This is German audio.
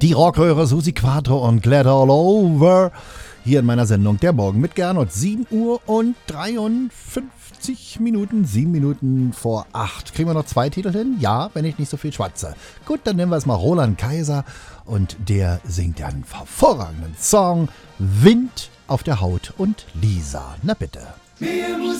Die Rockröhre Susi Quattro und Glad All Over. Hier in meiner Sendung Der Morgen mit Gernot. 7 Uhr und 53 Minuten. 7 Minuten vor 8. Kriegen wir noch 2 Titel hin? Ja, wenn ich nicht so viel schwatze. Gut, dann nehmen wir es mal Roland Kaiser. Und der singt einen hervorragenden Song. Wind auf der Haut und Lisa. Na bitte. Mehr Musik